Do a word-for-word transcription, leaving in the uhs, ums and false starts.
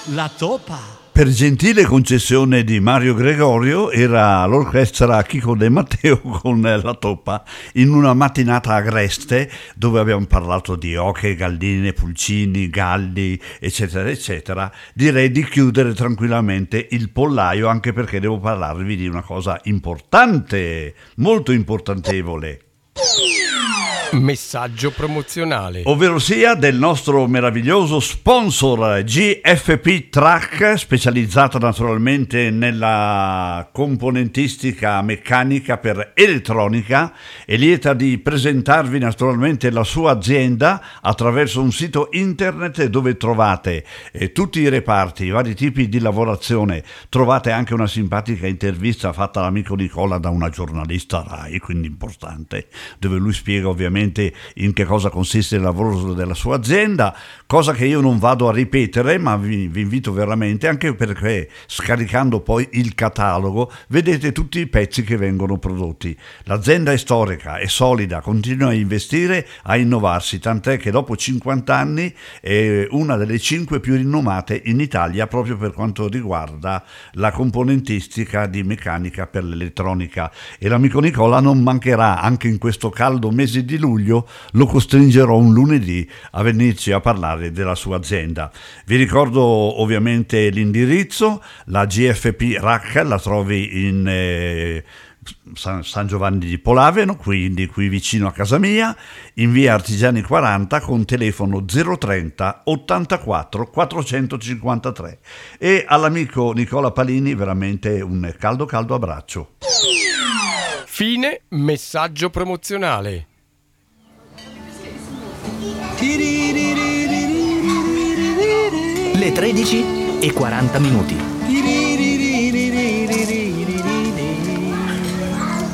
La Topa. Per gentile concessione di Mario Gregorio era l'orchestra Chico De Matteo con La Topa in una mattinata agreste dove abbiamo parlato di oche, galline, pulcini, galli, eccetera, eccetera. Direi di chiudere tranquillamente il pollaio, anche perché devo parlarvi di una cosa importante, molto importantevole. Messaggio promozionale, ovvero sia del nostro meraviglioso sponsor G F P Track, specializzato naturalmente nella componentistica meccanica per elettronica, è lieta di presentarvi naturalmente la sua azienda attraverso un sito internet dove trovate eh, tutti i reparti, i vari tipi di lavorazione. Trovate anche una simpatica intervista fatta all'amico Nicola da una giornalista Rai, quindi importante, dove lui spiega ovviamente in che cosa consiste il lavoro della sua azienda, cosa che io non vado a ripetere, ma vi, vi invito veramente, anche perché scaricando poi il catalogo vedete tutti i pezzi che vengono prodotti. L'azienda è storica, è solida, continua a investire, a innovarsi, tant'è che dopo cinquanta anni è una delle cinque più rinomate in Italia proprio per quanto riguarda la componentistica di meccanica per l'elettronica, e l'amico Nicola non mancherà anche in questo caldo mese di luglio, lo costringerò un lunedì a venirci a parlare della sua azienda. Vi ricordo ovviamente l'indirizzo: la G F P Rack la trovi in eh, San, San Giovanni di Polaveno, quindi qui vicino a casa mia, in via Artigiani quaranta, con telefono zero trenta ottantaquattro quattrocentocinquantatré. E all'amico Nicola Palini veramente un caldo caldo abbraccio. Fine messaggio promozionale. Le tredici e quaranta minuti.